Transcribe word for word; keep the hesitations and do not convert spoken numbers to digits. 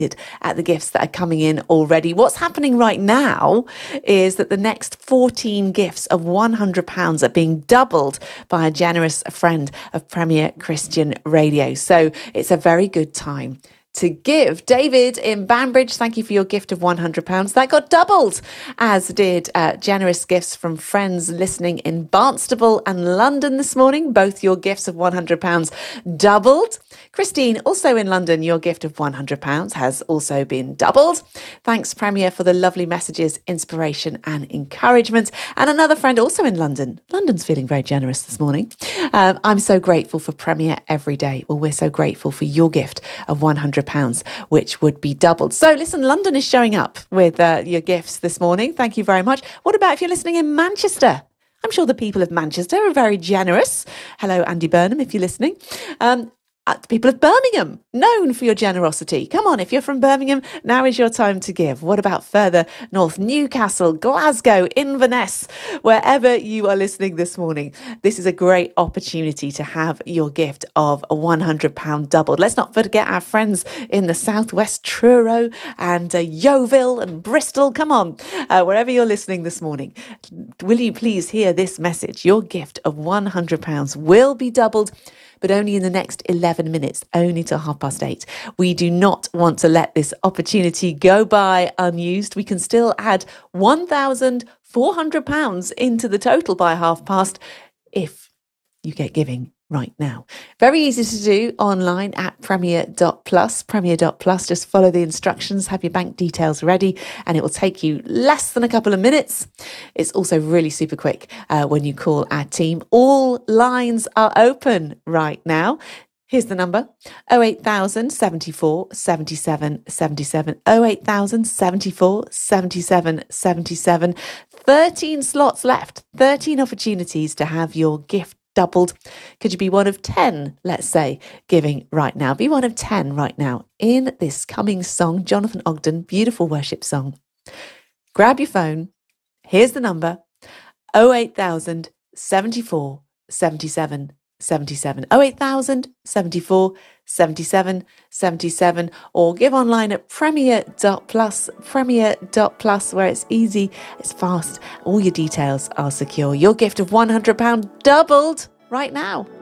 at the gifts that are coming in already. What's happening right now is that the next fourteen gifts of one hundred pounds are being doubled by a generous friend of Premier Christian Radio. So it's a very good time to give. David in Banbridge, thank you for your gift of one hundred pounds. That got doubled, as did uh, generous gifts from friends listening in Barnstaple and London this morning. Both your gifts of one hundred pounds doubled. Christine, also in London, your gift of one hundred pounds has also been doubled. Thanks, Premier, for the lovely messages, inspiration and encouragement. And another friend also in London. London's feeling very generous this morning. Um, I'm so grateful for Premier every day. Well, we're so grateful for your gift of one hundred pounds, which would be doubled. So listen, London is showing up with uh, your gifts this morning. Thank you very much. What about if you're listening in Manchester? I'm sure the people of Manchester are very generous. Hello, Andy Burnham, if you're listening. Um, Uh, the people of Birmingham, known for your generosity. Come on, if you're from Birmingham, now is your time to give. What about further north? Newcastle, Glasgow, Inverness, wherever you are listening this morning. This is a great opportunity to have your gift of a one hundred pounds doubled. Let's not forget our friends in the southwest, Truro and uh, Yeovil and Bristol. Come on, uh, wherever you're listening this morning, will you please hear this message? Your gift of one hundred pounds will be doubled, but only in the next eleven minutes, only till half past eight. We do not want to let this opportunity go by unused. We can still add one thousand four hundred pounds into the total by half past if you get giving right now. Very easy to do online at premier dot plus. premier dot plus, just follow the instructions, have your bank details ready, and it will take you less than a couple of minutes. It's also really super quick uh, when you call our team. All lines are open right now. Here's the number: oh eight thousand seventy-four seventy-seven seventy-seven, oh eight thousand seventy-four seventy-seven seventy-seven. thirteen slots left, thirteen opportunities to have your gift doubled. Could you be one of ten, let's say, giving right now? Be one of ten right now in this coming song, Jonathan Ogden, beautiful worship song. Grab your phone. Here's the number: oh eight thousand seventy-four seventy-seven seventy-seven, oh eight thousand seventy-four seventy-seven seventy-seven, or give online at premier dot plus, premier dot plus, where it's easy, it's fast, all your details are secure. Your gift of one hundred pounds doubled right now.